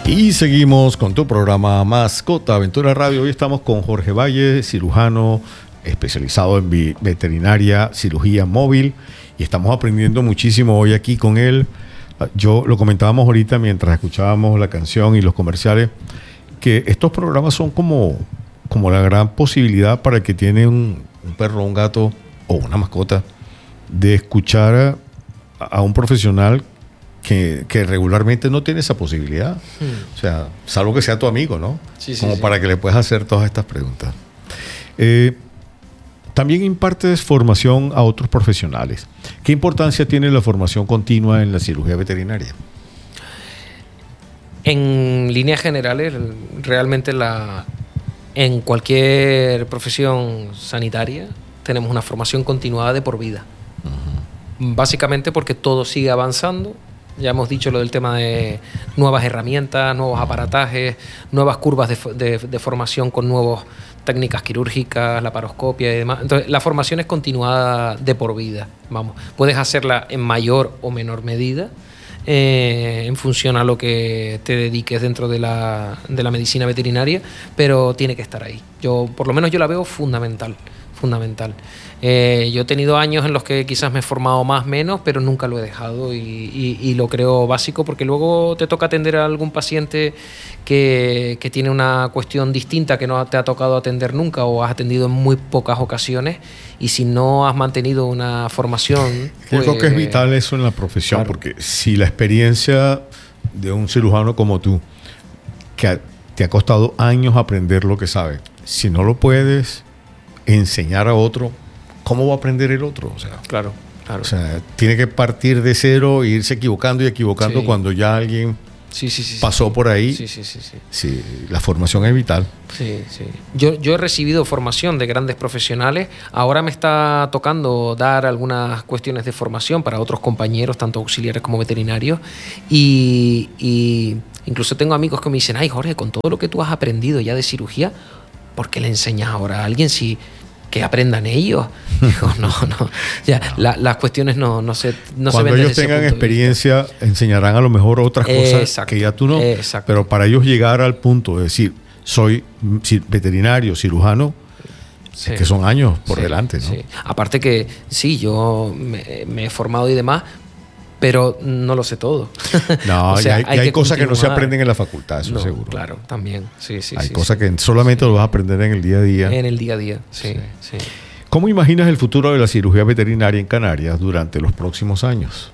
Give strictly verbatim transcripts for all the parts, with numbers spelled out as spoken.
Y seguimos con tu programa Mascota Aventura Radio. Hoy estamos con Jorge Valle, cirujano especializado en veterinaria, cirugía móvil, y estamos aprendiendo muchísimo hoy aquí con él. Yo lo comentábamos ahorita mientras escuchábamos la canción y los comerciales, que estos programas son como, como la gran posibilidad para el que tiene un, un perro, un gato o una mascota, de escuchar a, a un profesional Que, que regularmente no tiene esa posibilidad. Hmm. O sea, salvo que sea tu amigo, ¿no? Sí, sí, Como sí. para que le puedas hacer todas estas preguntas. Eh, también impartes formación a otros profesionales. ¿Qué importancia tiene la formación continua en la cirugía veterinaria? En líneas generales, realmente la, en cualquier profesión sanitaria tenemos una formación continuada de por vida. Uh-huh. Básicamente porque todo sigue avanzando. Ya hemos dicho lo del tema de nuevas herramientas, nuevos aparatajes, nuevas curvas de, de, de formación con nuevas técnicas quirúrgicas, laparoscopia y demás. Entonces, la formación es continuada de por vida. Vamos, puedes hacerla en mayor o menor medida eh, en función a lo que te dediques dentro de la, de la medicina veterinaria, pero tiene que estar ahí. Yo, por lo menos yo la veo fundamental. Fundamental. Eh, yo he tenido años en los que quizás me he formado más o menos, pero nunca lo he dejado y, y, y lo creo básico, porque luego te toca atender a algún paciente que, que tiene una cuestión distinta que no te ha tocado atender nunca o has atendido en muy pocas ocasiones, y si no has mantenido una formación... Yo pues, creo que es vital eso en la profesión, claro. Porque si la experiencia de un cirujano como tú, que te ha costado años aprender lo que sabe, si no lo puedes enseñar a otro, ¿cómo va a aprender el otro? O sea, claro, claro. O sea, tiene que partir de cero e irse equivocando y equivocando sí. Cuando ya alguien sí, sí, sí, pasó sí. por ahí. Sí, sí, sí, sí. Sí, la formación es vital. Sí, sí. Yo, yo he recibido formación de grandes profesionales. Ahora me está tocando dar algunas cuestiones de formación para otros compañeros, tanto auxiliares como veterinarios. Y, y incluso tengo amigos que me dicen, ay, Jorge, con todo lo que tú has aprendido ya de cirugía, ¿por qué le enseñas ahora a alguien si que aprendan ellos? Digo, no, no. Ya, no. La, las cuestiones no, no se no Cuando se ven ellos tengan experiencia, enseñarán a lo mejor otras cosas exacto, que ya tú no. Exacto. Pero para ellos llegar al punto de decir, soy veterinario, cirujano, sí. Es que son años por sí, delante, ¿no? Sí. Aparte que sí, yo me, me he formado y demás, pero no lo sé todo. No, o sea, y hay, hay, hay cosas que no se aprenden en la facultad, eso no, seguro. Claro, también. Sí, sí, hay sí, cosas sí. que solamente sí. Lo vas a aprender en el día a día. En el día a día, sí, sí. sí. ¿Cómo imaginas el futuro de la cirugía veterinaria en Canarias durante los próximos años?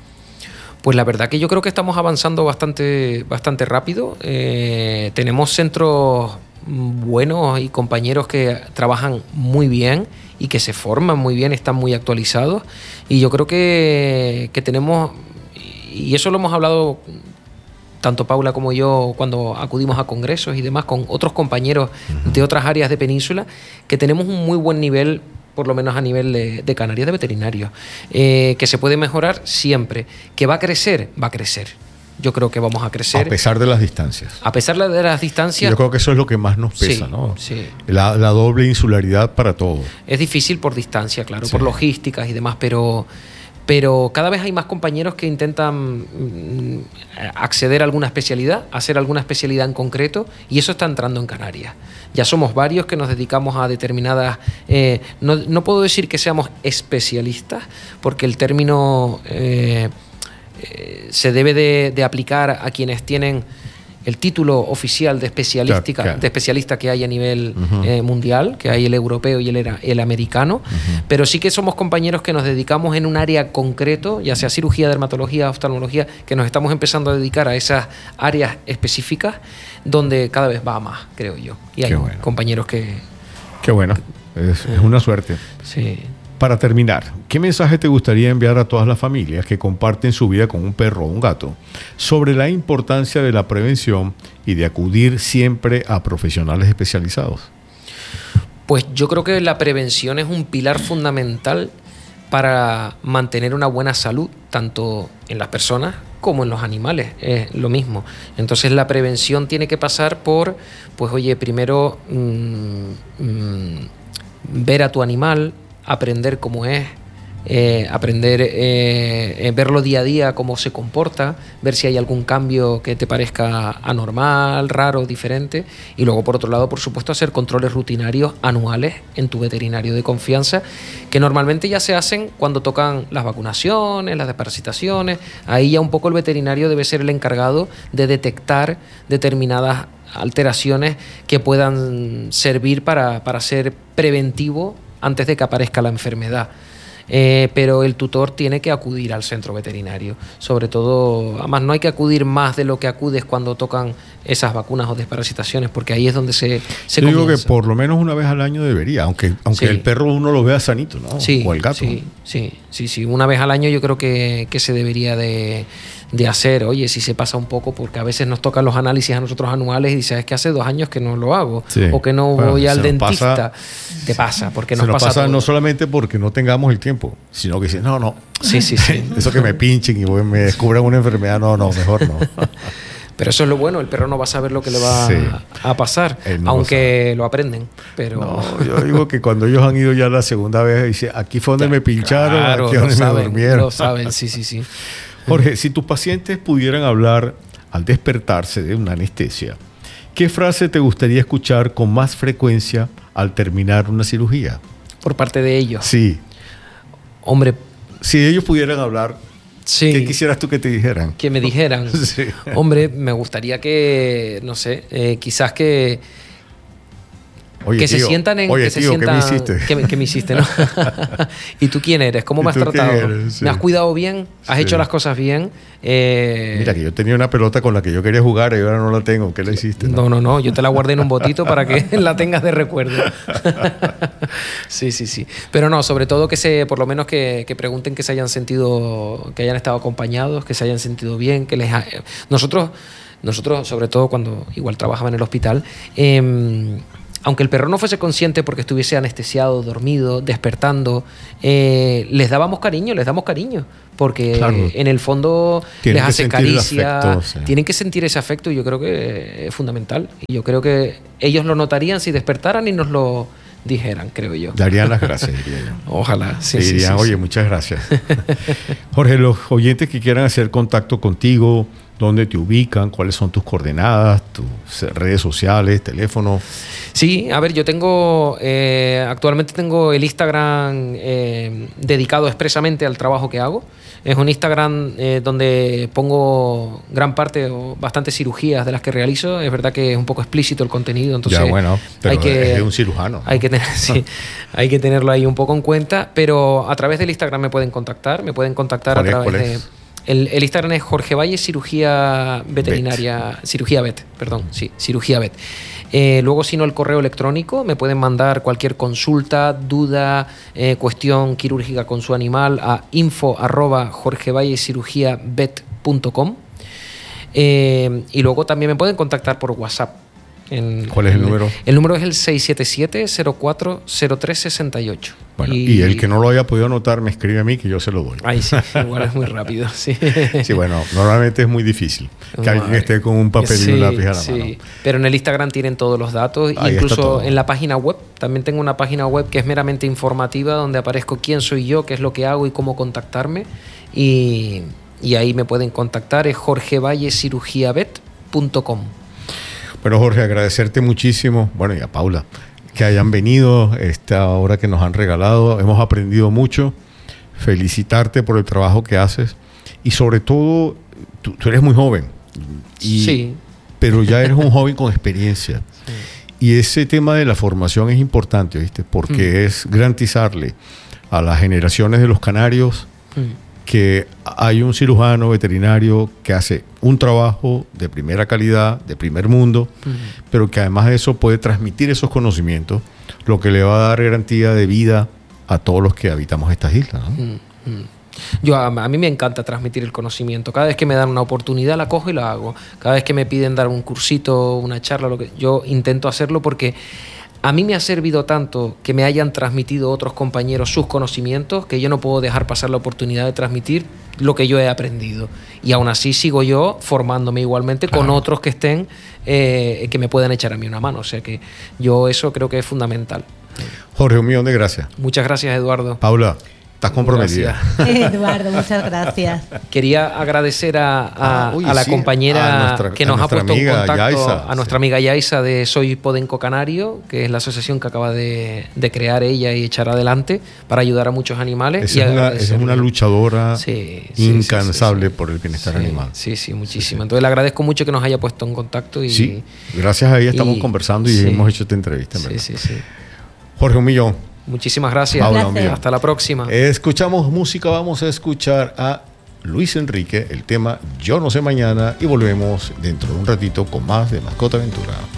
Pues la verdad que yo creo que estamos avanzando bastante, bastante rápido. Eh, tenemos centros buenos y compañeros que trabajan muy bien y que se forman muy bien, están muy actualizados, y yo creo que, que tenemos, y eso lo hemos hablado tanto Paula como yo cuando acudimos a congresos y demás con otros compañeros uh-huh. de otras áreas de península, que tenemos un muy buen nivel, por lo menos a nivel de, de Canarias, de veterinarios, eh, que se puede mejorar siempre, que va a crecer, va a crecer. Yo creo que vamos a crecer. A pesar de las distancias. A pesar de las distancias. Yo creo que eso es lo que más nos pesa, sí, ¿no? Sí. La, la doble insularidad para todo. Es difícil por distancia, claro, sí. por logísticas y demás, pero, pero cada vez hay más compañeros que intentan acceder a alguna especialidad, hacer alguna especialidad en concreto, y eso está entrando en Canarias. Ya somos varios que nos dedicamos a determinadas... Eh, no, no puedo decir que seamos especialistas, porque el término... Eh, Eh, se debe de, de aplicar a quienes tienen el título oficial de especialística, claro, claro. de especialista que hay a nivel uh-huh. eh, mundial, que hay el europeo y el, el americano, uh-huh. pero sí que somos compañeros que nos dedicamos en un área concreto, ya sea cirugía, dermatología, oftalmología, que nos estamos empezando a dedicar a esas áreas específicas donde cada vez va más, creo yo. Y hay Qué bueno. compañeros que... Qué bueno, es, es una suerte. Sí. Para terminar, ¿qué mensaje te gustaría enviar a todas las familias que comparten su vida con un perro o un gato sobre la importancia de la prevención y de acudir siempre a profesionales especializados? Pues yo creo que la prevención es un pilar fundamental para mantener una buena salud, tanto en las personas como en los animales, es lo mismo. Entonces la prevención tiene que pasar por, pues oye, primero mmm, mmm, ver a tu animal, aprender cómo es, eh, aprender, eh, eh, verlo día a día, cómo se comporta, ver si hay algún cambio que te parezca anormal, raro, diferente. Y luego, por otro lado, por supuesto, hacer controles rutinarios anuales en tu veterinario de confianza, que normalmente ya se hacen cuando tocan las vacunaciones, las desparasitaciones. Ahí ya un poco el veterinario debe ser el encargado de detectar determinadas alteraciones que puedan servir para, para ser preventivo antes de que aparezca la enfermedad. Eh, pero el tutor tiene que acudir al centro veterinario, sobre todo, además no hay que acudir más de lo que acudes cuando tocan esas vacunas o desparasitaciones, porque ahí es donde se, se Yo digo comienza. que por lo menos una vez al año debería, aunque, aunque Sí. el perro uno lo vea sanito, ¿no? Sí, O el gato. sí, sí, sí, sí. Una vez al año yo creo que, que se debería de, de hacer. Oye, si se pasa un poco, porque a veces nos tocan los análisis a nosotros anuales y dices, es que hace dos años que no lo hago, Sí. o que no Bueno, voy se al nos dentista. pasa- Te pasa, porque Se nos, nos pasa, pasa todo. no solamente porque no tengamos el tiempo, sino que dicen, no, no, Sí, sí, sí. eso que me pinchen y voy- me descubran una enfermedad, no, no, mejor no. Pero eso es lo bueno, el perro no va a saber lo que le va Sí. a pasar, Él no lo aunque lo, aprenden. Pero No, yo digo que cuando ellos han ido ya la segunda vez, dice, aquí fue donde me pincharon, Claro, aquí lo donde me saben, durmieron. lo saben, sí, sí, sí. Jorge, si tus pacientes pudieran hablar al despertarse de una anestesia, ¿qué frase te gustaría escuchar con más frecuencia al terminar una cirugía? Por parte de ellos. Sí, Hombre, si ellos pudieran hablar, sí. ¿qué quisieras tú que te dijeran? Que me dijeran. Sí. Hombre, me gustaría que, no sé, eh, quizás que, Oye, que se tío, sientan en... Oye, que se tío, sientan, ¿qué me hiciste? ¿Qué, me- qué me hiciste, no? ¿Y tú quién eres? ¿Cómo ¿Y me has tú quién tratado? eres? Sí. ¿Me has cuidado bien? ¿Has Sí. hecho las cosas bien? Eh, Mira, que yo tenía una pelota con la que yo quería jugar y ahora no la tengo. ¿Qué le hiciste? No, no, no. Yo te la guardé en un botito para que la tengas de recuerdo. Sí, sí, sí. Pero no, sobre todo que se, por lo menos que, que pregunten que se hayan sentido, que hayan estado acompañados, que se hayan sentido bien, que les ha- nosotros, nosotros, sobre todo cuando igual trabajaba en el hospital, eh, aunque el perro no fuese consciente porque estuviese anestesiado, dormido, despertando, eh, les dábamos cariño, les damos cariño. Porque Claro. en el fondo Tienen les que hace sentir el caricia, afecto, sí. tienen que sentir ese afecto y yo creo que es fundamental. Y yo creo que ellos lo notarían si despertaran y nos lo dijeran, creo yo. Darían las gracias, diría yo. Ojalá, sí, Te sí, dirían, sí, oye, sí. muchas gracias. Jorge, los oyentes que quieran hacer contacto contigo, ¿dónde te ubican? ¿Cuáles son tus coordenadas, tus redes sociales, teléfono? Sí, a ver, yo tengo, eh, actualmente tengo el Instagram eh, dedicado expresamente al trabajo que hago. Es un Instagram eh, donde pongo gran parte o bastantes cirugías de las que realizo. Es verdad que es un poco explícito el contenido, entonces ya, bueno, pero hay que, es de un cirujano. Hay que, tener, sí, hay que tenerlo ahí un poco en cuenta, pero a través del Instagram me pueden contactar, me pueden contactar a ¿Cuál es? través ¿Cuál de... es? El, el Instagram es Jorge Valle Cirugía Veterinaria, Cirugía Vet, perdón, sí, Cirugía Vet. Eh, luego, si no, el correo electrónico, me pueden mandar cualquier consulta, duda, eh, cuestión quirúrgica con su animal a info arroba jorgevallecirugiavet punto com. Eh, y luego también me pueden contactar por WhatsApp. En, ¿Cuál es el en- número? El número es el seis siete siete, cero cuatro cero tres seis ocho. Bueno, y, el que no lo haya podido anotar me escribe a mí que yo se lo doy. Ahí sí, igual es muy rápido, sí. Sí, bueno, normalmente es muy difícil que alguien Madre. esté con un papel y Sí, un lápiz a la sí. mano. Pero en el Instagram tienen todos los datos, Ahí está incluso todo. en la página web. También tengo una página web que es meramente informativa, donde aparezco quién soy yo, qué es lo que hago y cómo contactarme. Y, y ahí me pueden contactar, es jorgevallecirugiavet punto com. Bueno, Jorge, agradecerte muchísimo, bueno, y a Paula, que hayan venido esta hora que nos han regalado. Hemos aprendido mucho. Felicitarte por el trabajo que haces. Y sobre todo, tú, tú eres muy joven. Y, Sí. Pero ya eres un joven con experiencia. Y ese tema de la formación es importante, ¿viste? Porque Mm. es garantizarle a las generaciones de los canarios Mm. que hay un cirujano veterinario que hace un trabajo de primera calidad, de primer mundo, Mm. pero que además de eso puede transmitir esos conocimientos, lo que le va a dar garantía de vida a todos los que habitamos estas islas, ¿no? Mm, mm. Yo a, a mí me encanta transmitir el conocimiento. Cada vez que me dan una oportunidad la cojo y la hago. Cada vez que me piden dar un cursito, una charla, lo que yo intento hacerlo porque a mí me ha servido tanto que me hayan transmitido otros compañeros sus conocimientos que yo no puedo dejar pasar la oportunidad de transmitir lo que yo he aprendido. Y aún así sigo yo formándome igualmente con Claro. otros que estén, eh, que me puedan echar a mí una mano. O sea que yo eso creo que es fundamental. Jorge, un millón de gracias. Muchas gracias, Eduardo. Paula, Estás comprometida. Eduardo, muchas gracias. Quería agradecer a, a, ah, oye, a la sí, compañera a nuestra, que nos a ha puesto en contacto, Yaisa, a nuestra sí. amiga Yaisa de Soy Podenco Canario, que es la asociación que acaba de, de crear ella y echar adelante para ayudar a muchos animales. Esa, y es, una, esa es una luchadora sí, sí, incansable sí, sí, sí. por el bienestar sí, animal. Sí, sí, muchísimo. Sí, sí. Entonces le agradezco mucho que nos haya puesto en contacto. Y, sí, gracias a ella estamos y, conversando y sí, hemos hecho esta entrevista. Sí, ¿verdad? sí, sí. Jorge, un millón. Muchísimas gracias. Paula, un millón. Hasta la próxima. Escuchamos música, vamos a escuchar a Luis Enrique, el tema Yo no sé mañana, y volvemos dentro de un ratito con más de Mascota Aventura.